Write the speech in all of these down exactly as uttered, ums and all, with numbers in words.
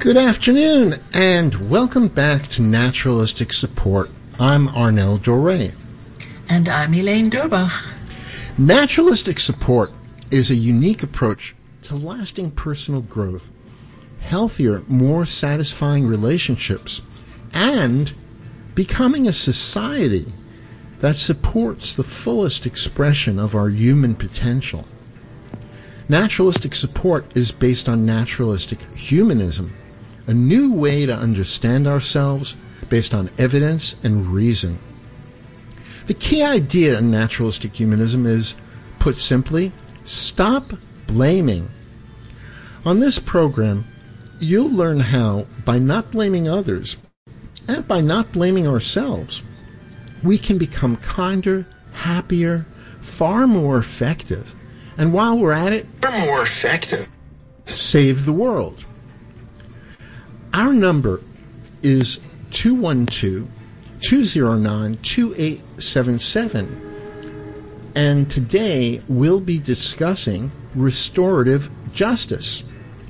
Good afternoon, and welcome back to Naturalistic Support. I'm Arnel Doré. And I'm Elaine Durbach. Naturalistic Support is a unique approach to lasting personal growth, healthier, more satisfying relationships, and becoming a society that supports the fullest expression of our human potential. Naturalistic Support is based on naturalistic humanism, a new way to understand ourselves based on evidence and reason. The key idea in naturalistic humanism is, put simply, stop blaming. On this program, you'll learn how, by not blaming others, and by not blaming ourselves, we can become kinder, happier, far more effective, and while we're at it, far more effective, save the world. Our number is two one two, two zero nine, two eight seven seven, and today we'll be discussing restorative justice.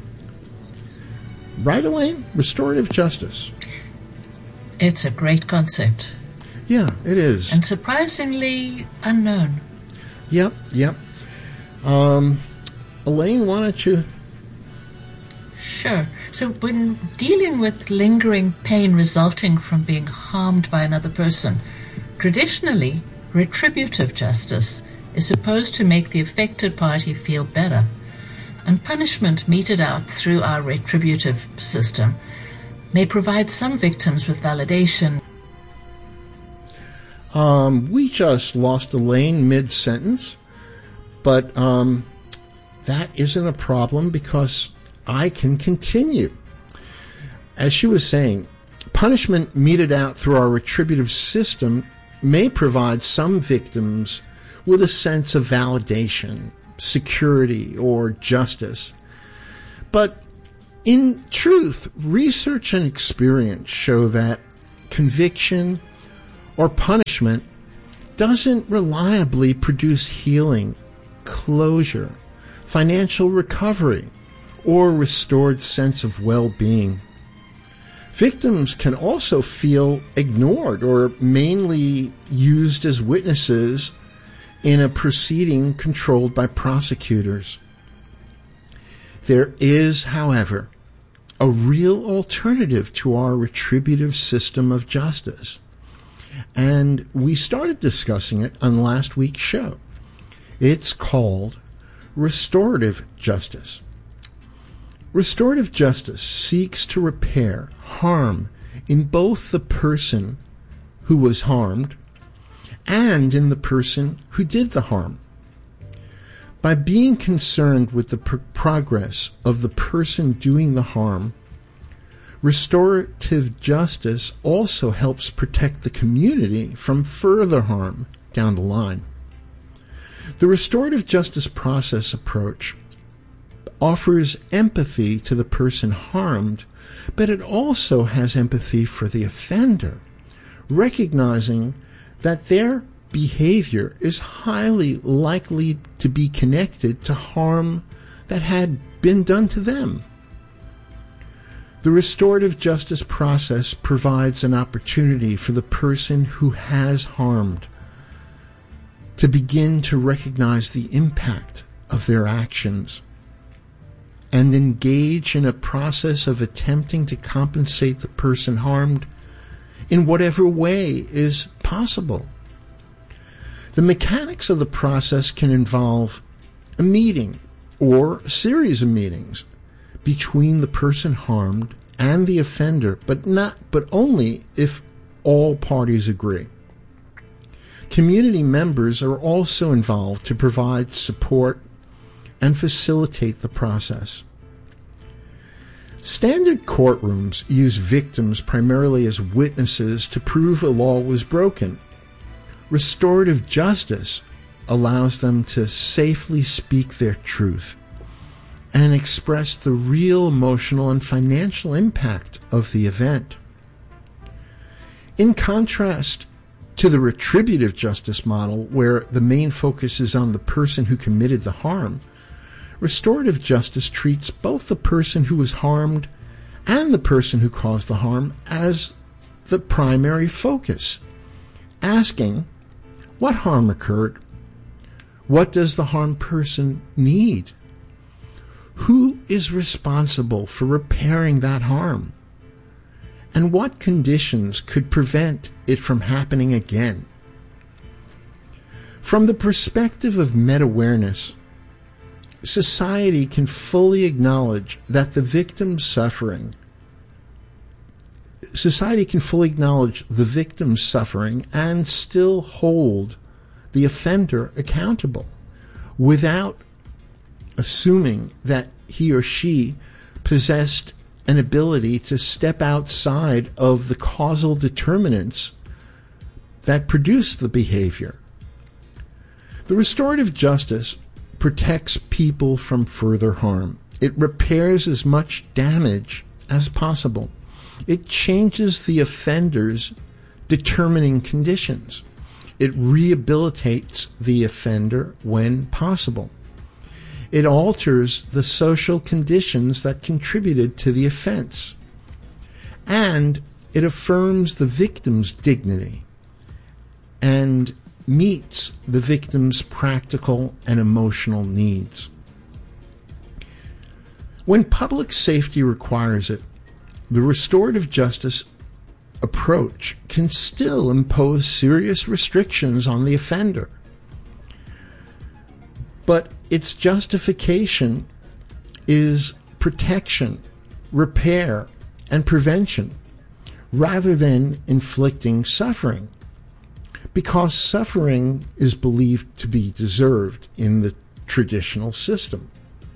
Right, Elaine? Restorative justice. It's a great concept. Yeah, it is. And surprisingly unknown. Yep, yep. Um, Elaine, why don't you... Sure. So when dealing with lingering pain resulting from being harmed by another person, traditionally, retributive justice is supposed to make the affected party feel better, and punishment meted out through our retributive system may provide some victims with validation. Um, we just lost Elaine mid-sentence, but um, that isn't a problem because I can continue. As she was saying, punishment meted out through our retributive system may provide some victims with a sense of validation, security, or justice. But in truth, research and experience show that conviction or punishment doesn't reliably produce healing, closure, financial recovery, or restored sense of well-being. Victims can also feel ignored or mainly used as witnesses in a proceeding controlled by prosecutors. There is, however, a real alternative to our retributive system of justice, and we started discussing it on last week's show. It's called restorative justice. Restorative justice seeks to repair harm in both the person who was harmed and in the person who did the harm. By being concerned with the pro- progress of the person doing the harm, restorative justice also helps protect the community from further harm down the line. The restorative justice process approach offers empathy to the person harmed, but it also has empathy for the offender, recognizing that their behavior is highly likely to be connected to harm that had been done to them. The restorative justice process provides an opportunity for the person who has harmed to begin to recognize the impact of their actions and engage in a process of attempting to compensate the person harmed in whatever way is possible. The mechanics of the process can involve a meeting or a series of meetings between the person harmed and the offender, but not, but only if all parties agree. Community members are also involved to provide support and facilitate the process. Standard courtrooms use victims primarily as witnesses to prove a law was broken. Restorative justice allows them to safely speak their truth and express the real emotional and financial impact of the event. In contrast to the retributive justice model, where the main focus is on the person who committed the harm, restorative justice treats both the person who was harmed and the person who caused the harm as the primary focus, asking, what harm occurred? What does the harmed person need? Who is responsible for repairing that harm? And what conditions could prevent it from happening again? From the perspective of meta-awareness, society can fully acknowledge that the victim's suffering Society can fully acknowledge the victim's suffering and still hold the offender accountable without assuming that he or she possessed an ability to step outside of the causal determinants that produce the behavior. The restorative justice protects people from further harm. It repairs as much damage as possible. It changes the offender's determining conditions. It rehabilitates the offender when possible. It alters the social conditions that contributed to the offense. And it affirms the victim's dignity and meets the victim's practical and emotional needs. When public safety requires it, the restorative justice approach can still impose serious restrictions on the offender. But its justification is protection, repair, and prevention, rather than inflicting suffering, because suffering is believed to be deserved in the traditional system.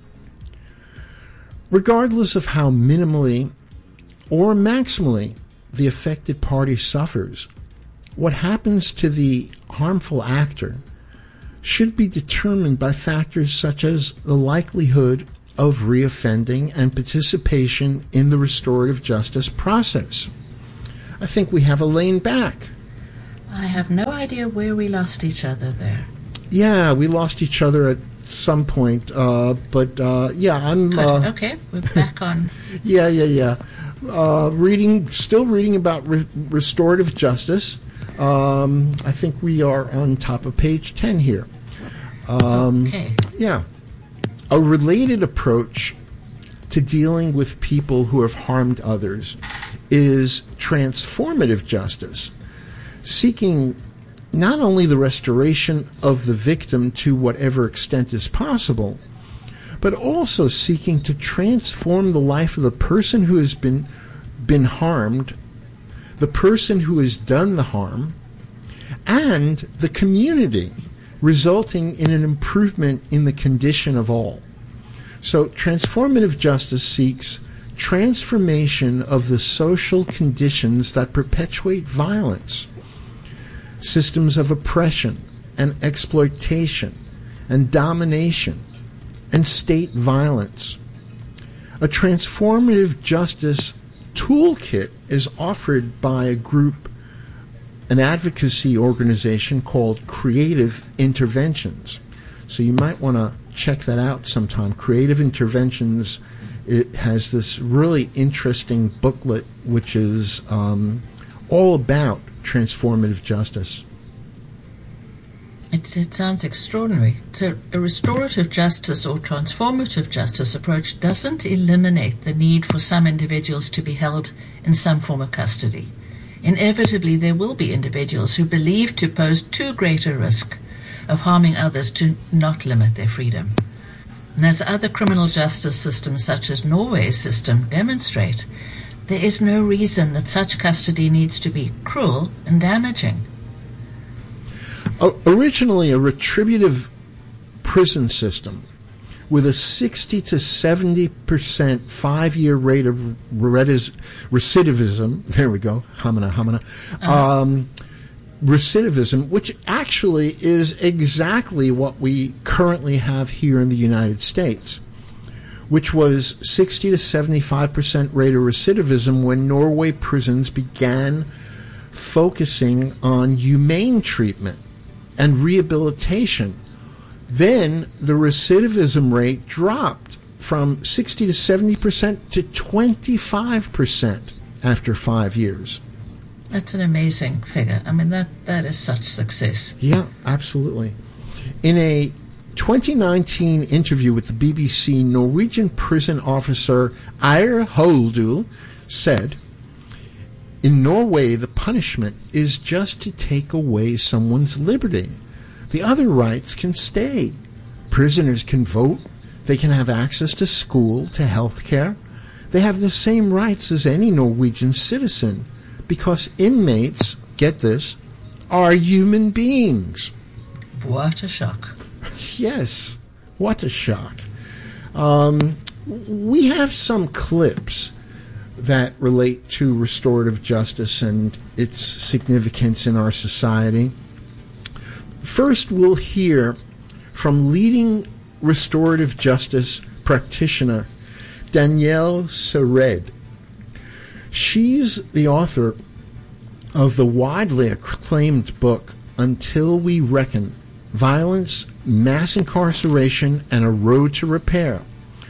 Regardless of how minimally or maximally the affected party suffers, what happens to the harmful actor should be determined by factors such as the likelihood of reoffending and participation in the restorative justice process. I think we have Elaine back. I have no idea where we lost each other there. Yeah, we lost each other at some point, uh, but uh, yeah, I'm... Uh, okay, we're back on. yeah, yeah, yeah. Uh, reading, still reading about re- restorative justice. Um, I think we are on top of page ten here. Um, okay. Yeah. A related approach to dealing with people who have harmed others is transformative justice, seeking not only the restoration of the victim to whatever extent is possible, but also seeking to transform the life of the person who has been been harmed, the person who has done the harm, and the community, resulting in an improvement in the condition of all. So transformative justice seeks transformation of the social conditions that perpetuate violence, systems of oppression and exploitation and domination, and state violence. A transformative justice toolkit is offered by a group, an advocacy organization called Creative Interventions. So you might want to check that out sometime. Creative Interventions, it has this really interesting booklet which is um, all about transformative justice. It, it sounds extraordinary. So a restorative justice or transformative justice approach doesn't eliminate the need for some individuals to be held in some form of custody. Inevitably, there will be individuals who believe to pose too great a risk of harming others to not limit their freedom. And as other criminal justice systems, such as Norway's system, demonstrate, there is no reason that such custody needs to be cruel and damaging. Originally a retributive prison system with a sixty to seventy percent five-year rate of recidivism, there we go, hamana, hamana, uh-huh. um, recidivism, which actually is exactly what we currently have here in the United States, which was sixty to seventy-five percent rate of recidivism when Norway prisons began focusing on humane treatment and rehabilitation. Then the recidivism rate dropped from sixty to seventy percent to twenty-five percent after five years. That's an amazing figure. I mean, that, that is such success. Yeah, absolutely. In a twenty nineteen interview with the B B C, Norwegian prison officer Eir Holdul said, "In Norway, the punishment is just to take away someone's liberty. The other rights can stay. Prisoners can vote. They can have access to school, to health care. They have the same rights as any Norwegian citizen because inmates, get this, are human beings." What a shock. Yes, what a shock. Um, we have some clips that relate to restorative justice and its significance in our society. First, we'll hear from leading restorative justice practitioner Danielle Sered. She's the author of the widely acclaimed book, Until We Reckon, Violence, Mass Incarceration, and a Road to Repair.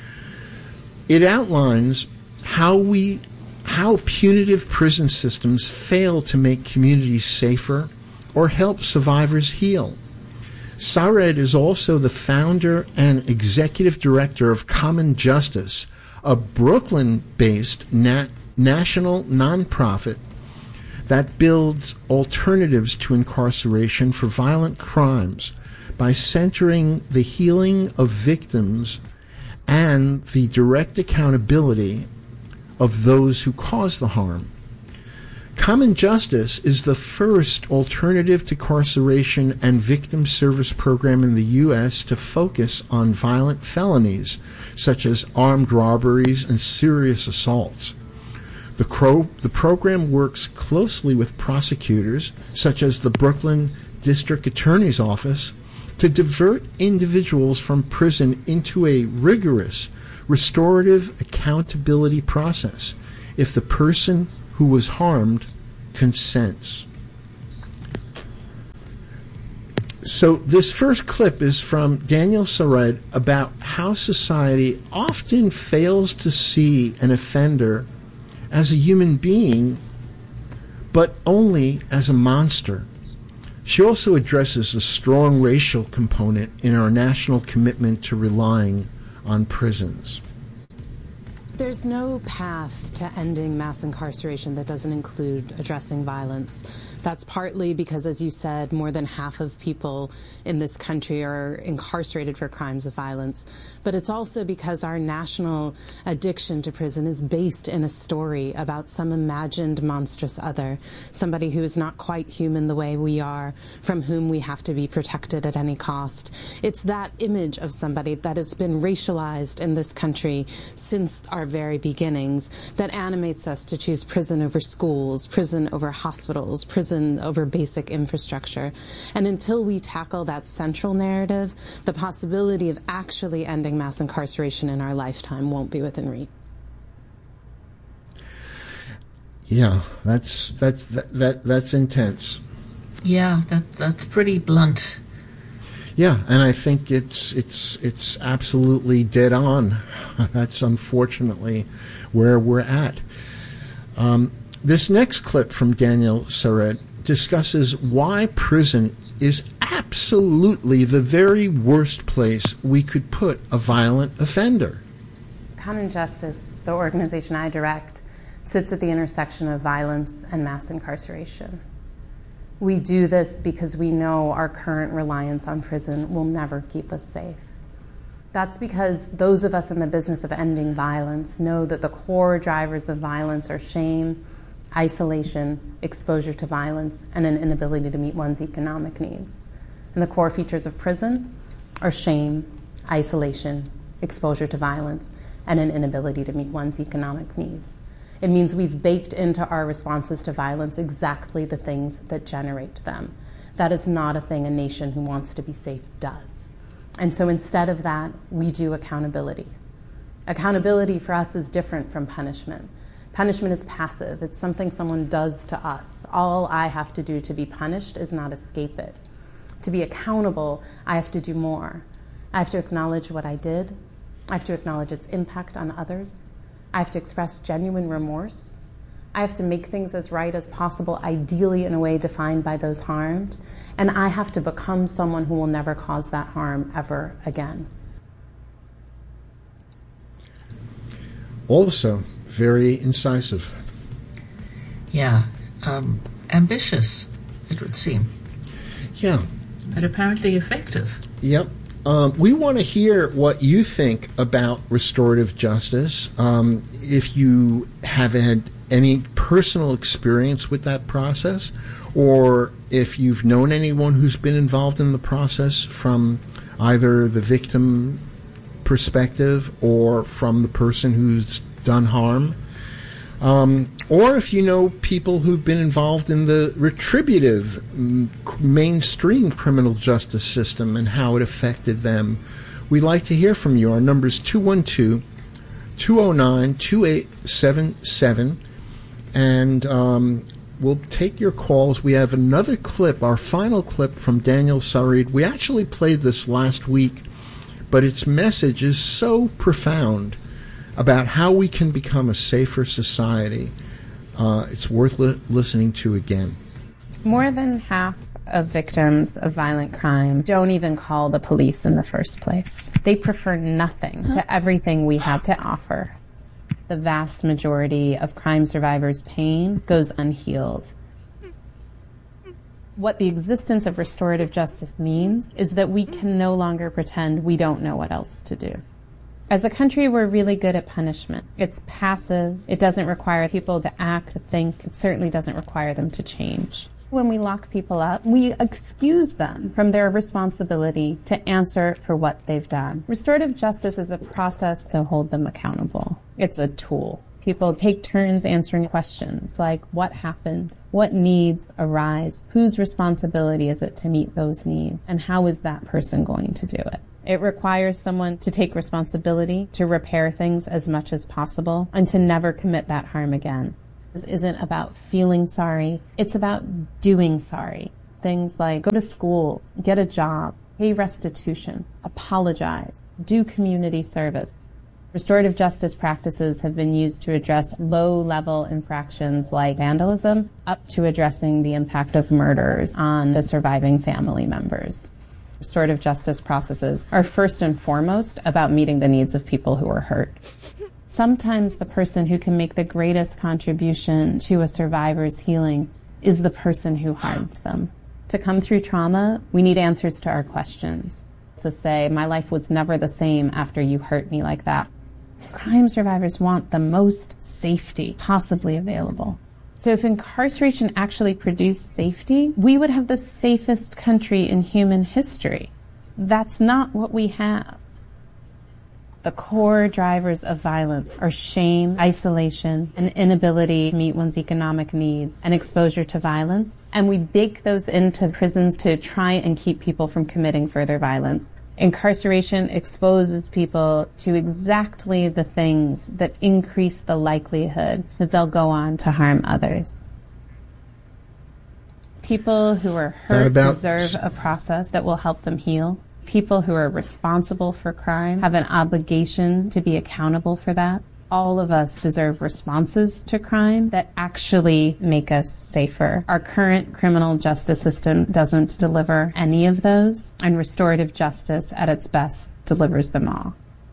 It outlines how we, how punitive prison systems fail to make communities safer or help survivors heal. Sered is also the founder and executive director of Common Justice, a Brooklyn-based nat- national nonprofit that builds alternatives to incarceration for violent crimes by centering the healing of victims and the direct accountability of those who cause the harm. Common Justice is the first alternative to carceration and victim service program in the U S to focus on violent felonies, such as armed robberies and serious assaults. The, Cro- the program works closely with prosecutors, such as the Brooklyn District Attorney's Office, to divert individuals from prison into a rigorous restorative accountability process if the person who was harmed consents. So this first clip is from Danielle Sered about how society often fails to see an offender as a human being, but only as a monster. She also addresses a strong racial component in our national commitment to relying on prisons. There's no path to ending mass incarceration that doesn't include addressing violence. That's partly because, as you said, more than half of people in this country are incarcerated for crimes of violence. But it's also because our national addiction to prison is based in a story about some imagined monstrous other, somebody who is not quite human the way we are, from whom we have to be protected at any cost. It's that image of somebody that has been racialized in this country since our very beginnings that animates us to choose prison over schools, prison over hospitals, prison over basic infrastructure. And until we tackle that central narrative, the possibility of actually ending mass incarceration in our lifetime won't be within reach. Yeah, that's that's that, that that's intense. Yeah, that that's pretty blunt. Yeah, and I think it's it's it's absolutely dead on. That's unfortunately where we're at. Um, this next clip from Danielle Sered discusses why prison is absolutely the very worst place we could put a violent offender. Common Justice, the organization I direct, sits at the intersection of violence and mass incarceration. We do this because we know our current reliance on prison will never keep us safe. That's because those of us in the business of ending violence know that the core drivers of violence are shame, isolation, exposure to violence, and an inability to meet one's economic needs. And the core features of prison are shame, isolation, exposure to violence, and an inability to meet one's economic needs. It means we've baked into our responses to violence exactly the things that generate them. That is not a thing a nation who wants to be safe does. And so instead of that, we do accountability. Accountability for us is different from punishment. Punishment is passive. It's something someone does to us. All I have to do to be punished is not escape it. To be accountable, I have to do more. I have to acknowledge what I did, I have to acknowledge its impact on others. I have to express genuine remorse. I have to make things as right as possible, ideally in a way defined by those harmed. And I have to become someone who will never cause that harm ever again. Also, very incisive. Yeah, um, ambitious, it would seem. Yeah. But apparently effective. Yep. Um, we want to hear what you think about restorative justice. Um, if you have had any personal experience with that process, or if you've known anyone who's been involved in the process from either the victim perspective or from the person who's done harm, um, or if you know people who've been involved in the retributive m- mainstream criminal justice system and how it affected them. We'd like to hear from you. Our number is two one two, two oh nine, two eight seven seven, and um, we'll take your calls. We have another clip, our final clip from Daniel Sarid. We actually played this last week, but its message is so profound about how we can become a safer society. Uh, it's worth li- listening to again. More than half of victims of violent crime don't even call the police in the first place. They prefer nothing to everything we have to offer. The vast majority of crime survivors' pain goes unhealed. What the existence of restorative justice means is that we can no longer pretend we don't know what else to do. As a country, we're really good at punishment. It's passive. It doesn't require people to act, to think. It certainly doesn't require them to change. When we lock people up, we excuse them from their responsibility to answer for what they've done. Restorative justice is a process to hold them accountable. It's a tool. People take turns answering questions like, what happened? What needs arise? Whose responsibility is it to meet those needs? And how is that person going to do it? It requires someone to take responsibility, to repair things as much as possible, and to never commit that harm again. This isn't about feeling sorry. It's about doing sorry. Things like go to school, get a job, pay restitution, apologize, do community service. Restorative justice practices have been used to address low-level infractions like vandalism, up to addressing the impact of murders on the surviving family members. Restorative justice processes are first and foremost about meeting the needs of people who are hurt. Sometimes the person who can make the greatest contribution to a survivor's healing is the person who harmed them. To come through trauma, we need answers to our questions. To say, my life was never the same after you hurt me like that. Crime survivors want the most safety possibly available. So if incarceration actually produced safety, we would have the safest country in human history. That's not what we have. The core drivers of violence are shame, isolation, an inability to meet one's economic needs, and exposure to violence. And we bake those into prisons to try and keep people from committing further violence. Incarceration exposes people to exactly the things that increase the likelihood that they'll go on to harm others. People who are hurt deserve a process that will help them heal. People who are responsible for crime have an obligation to be accountable for that. All of us deserve responses to crime that actually make us safer. Our current criminal justice system doesn't deliver any of those, and restorative justice at its best delivers them all.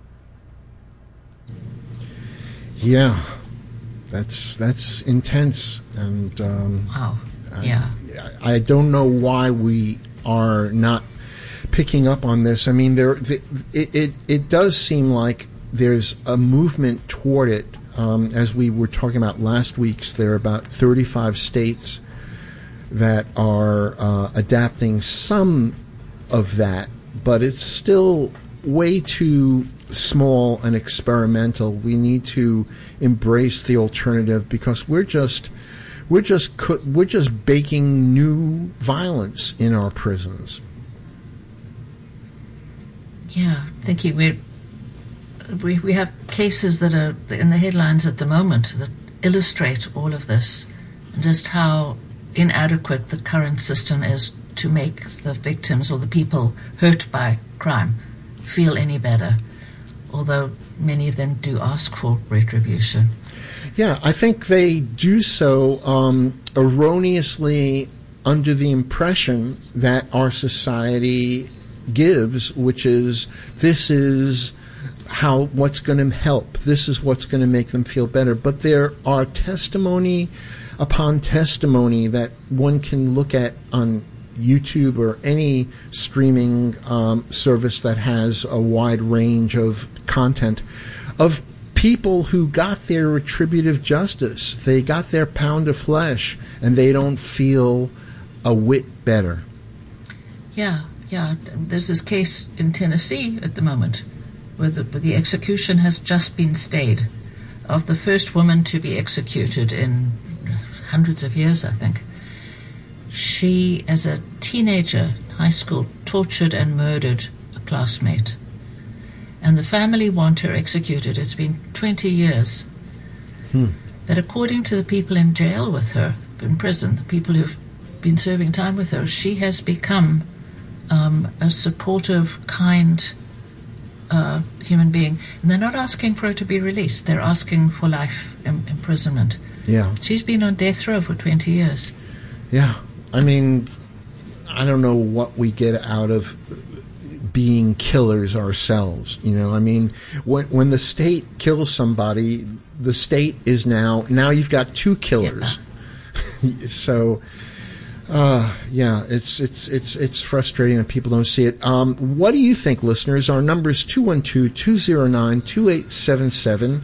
Yeah, that's that's intense, and um, wow, yeah. I, I don't know why we are not picking up on this. I mean, there it it, it does seem like there's a movement toward it. Um, as we were talking about last week's, there are about thirty-five states that are uh, adapting some of that, but it's still way too small and experimental. We need to embrace the alternative because we're just we're just we're just baking new violence in our prisons. Yeah, thinking we're We, we have cases that are in the headlines at the moment that illustrate all of this and just how inadequate the current system is to make the victims or the people hurt by crime feel any better although many of them do ask for retribution. Yeah, I think they do so um, erroneously under the impression that our society gives, which is this is how what's going to help, this is what's going to make them feel better. But there are testimony upon testimony that one can look at on YouTube or any streaming um, service that has a wide range of content of people who got their retributive justice. They got their pound of flesh, and they don't feel a whit better. Yeah, yeah. There's this case in Tennessee at the moment where the, where the execution has just been stayed of the first woman to be executed in hundreds of years, I think. She, as a teenager, high school, tortured and murdered a classmate. And the family want her executed. It's been twenty years. Hmm. But according to the people in jail with her, in prison, the people who've been serving time with her, she has become um, a supportive, kind uh, human being. And they're not asking for her to be released. They're asking for life im- imprisonment. Yeah. She's been on death row for twenty years. Yeah. I mean, I don't know what we get out of being killers ourselves. You know, I mean, when when the state kills somebody, the state is now, now you've got two killers. Yeah. So, uh, yeah, it's, it's, it's, it's frustrating that people don't see it. Um, what do you think, listeners? Our number is two one two, two zero nine, two eight seven seven.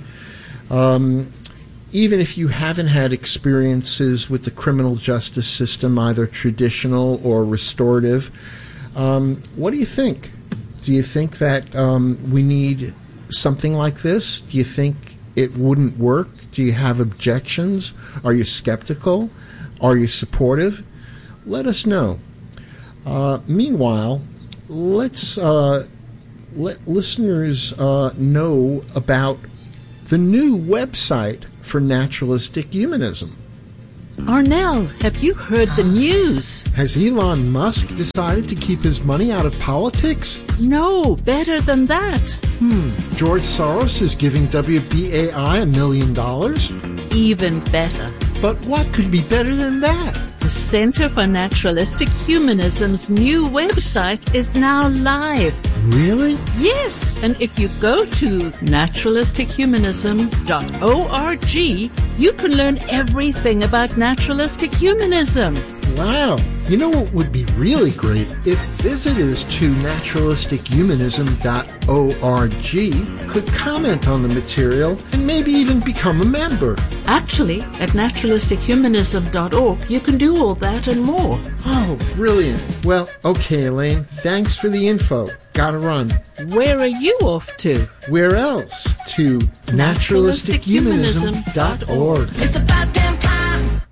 Um, Even if you haven't had experiences with the criminal justice system, either traditional or restorative, um, what do you think? Do you think that um, we need something like this? Do you think it wouldn't work? Do you have objections? Are you skeptical? Are you supportive? Let us know. Uh, meanwhile, let's uh, let listeners uh, know about the new website for naturalistic humanism. Arnell, have you heard the news? Has Elon Musk decided to keep his money out of politics? No, better than that. Hmm, George Soros is giving W B A I a million dollars? Even better. But what could be better than that? The Center for Naturalistic Humanism's new website is now live. Really? Yes, and if you go to naturalistic humanism dot org, you can learn everything about naturalistic humanism. Wow. You know what would be really great? If visitors to naturalistic humanism dot org could comment on the material and maybe even become a member. Actually, at naturalistic humanism dot org, you can do all that and more. Oh, brilliant. Well, okay, Elaine. Thanks for the info. Gotta run. Where are you off to? Where else? To naturalistic humanism dot org. It's about damn time.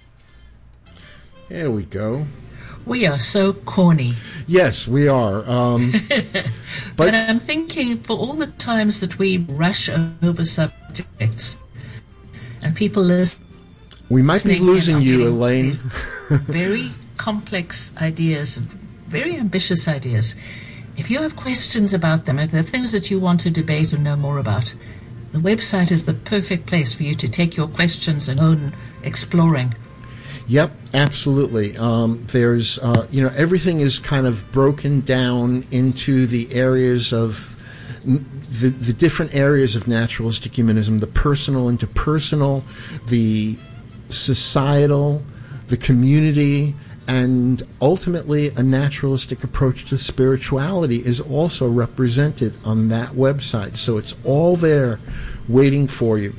There we go. We are so corny. Yes, we are. Um, but, but I'm thinking for all the times that we rush over subjects and people listen. We might be losing you, Elaine. Very complex ideas, very ambitious ideas. If you have questions about them, if there are things that you want to debate or know more about, the website is the perfect place for you to take your questions and own exploring. Yep, absolutely. Um, there's, uh, you know, everything is kind of broken down into the areas of the, the different areas of naturalistic humanism, the personal, interpersonal, the societal, the community, and ultimately a naturalistic approach to spirituality is also represented on that website. So it's all there waiting for you.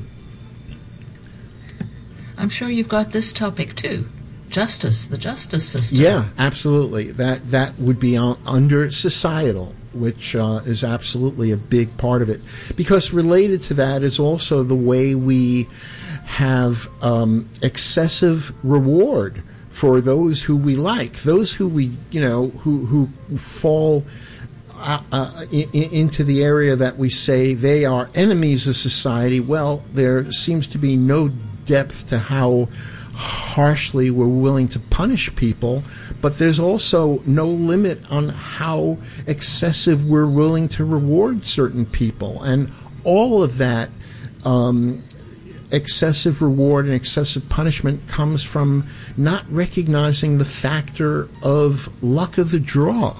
I'm sure you've got this topic too. Justice, the justice system. Yeah, absolutely. That that would be on, under societal, which uh, is absolutely a big part of it. Because related to that is also the way we have um, excessive reward for those who we like, those who we, you know, who who fall uh, uh, in, into the area that we say they are enemies of society. Well, there seems to be no depth to how harshly we're willing to punish people, but there's also no limit on how excessive we're willing to reward certain people. And all of that um, excessive reward and excessive punishment comes from not recognizing the factor of luck of the draw.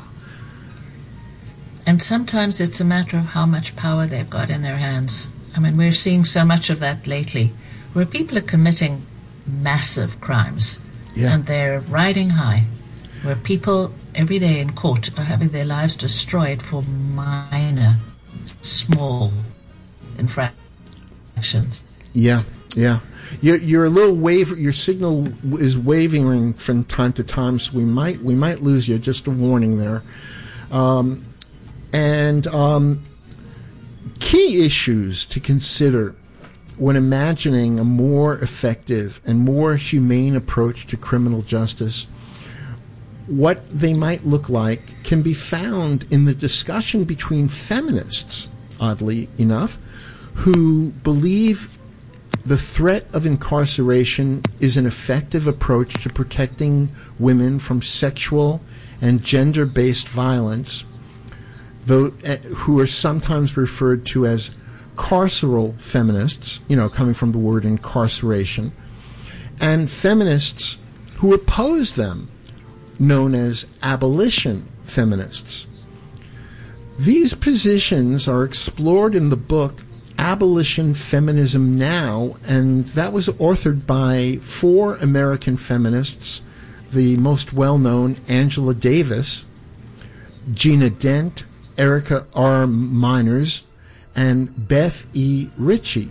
And sometimes it's a matter of how much power they've got in their hands. I mean, we're seeing so much of that lately, where people are committing massive crimes, yeah. and they're riding high, where people every day in court are having their lives destroyed for minor, small infractions. Yeah, yeah. You're, you're a little waver. Your signal is wavering from time to time, so we might we might lose you. Just a warning there. Um, and um, key issues to consider when imagining a more effective and more humane approach to criminal justice. What they might look like can be found in the discussion between feminists, oddly enough, who believe the threat of incarceration is an effective approach to protecting women from sexual and gender-based violence, though, uh, who are sometimes referred to as carceral feminists, you know, coming from the word incarceration, and feminists who oppose them, known as abolition feminists. These positions are explored in the book Abolition Feminism Now, and that was authored by four American feminists, the most well-known Angela Davis, Gina Dent, Erica R. Miners, and Beth E. Ritchie.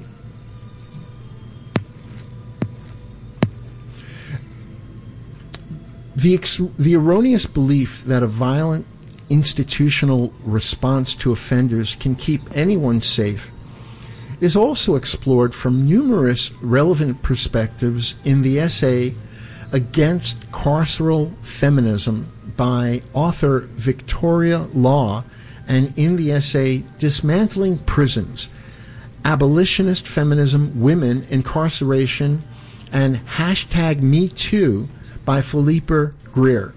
The, ex- the erroneous belief that a violent institutional response to offenders can keep anyone safe is also explored from numerous relevant perspectives in the essay Against Carceral Feminism by author Victoria Law, and in the essay Dismantling Prisons, Abolitionist Feminism, Women, Incarceration, and Hashtag Me Too by Philippa Greer.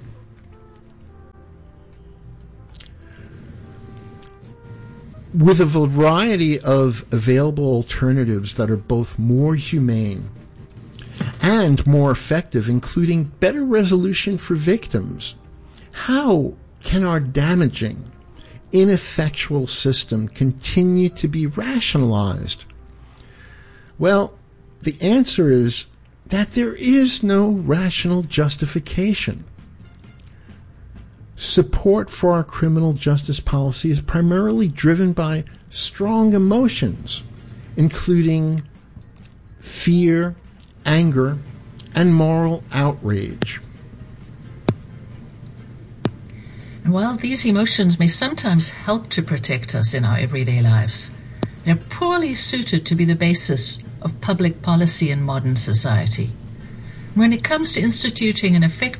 With a variety of available alternatives that are both more humane and more effective, including better resolution for victims, how can our damaging, ineffectual system continue to be rationalized? Well, the answer is that there is no rational justification. Support for our criminal justice policy is primarily driven by strong emotions, including fear, anger, and moral outrage. And while these emotions may sometimes help to protect us in our everyday lives, they're poorly suited to be the basis of public policy in modern society. When it comes to instituting an effective,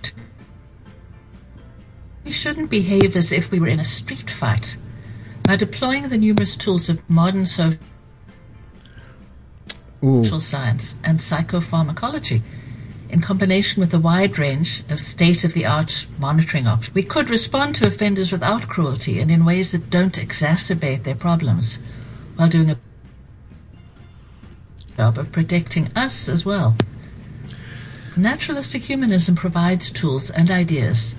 we shouldn't behave as if we were in a street fight. By deploying the numerous tools of modern social Ooh. science and psychopharmacology, in combination with a wide range of state-of-the-art monitoring options, we could respond to offenders without cruelty and in ways that don't exacerbate their problems, while doing a job of protecting us as well. Naturalistic humanism provides tools and ideas,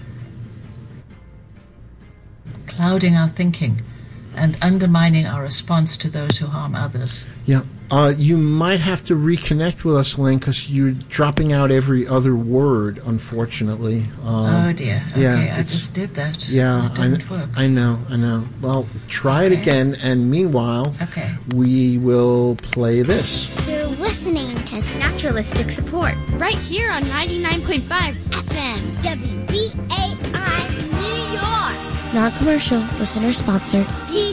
clouding our thinking and undermining our response to those who harm others. Yeah. Uh, you might have to reconnect with us, Lynn, because you're dropping out every other word, unfortunately. Um, oh, dear. Okay, yeah, I just did that. Yeah, it didn't I, work. I know, I know. Well, try okay. it again, and meanwhile, okay. we will play this. You're listening to Naturalistic Support right here on ninety-nine point five F M W B A I New York. Non-commercial, listener-sponsored. P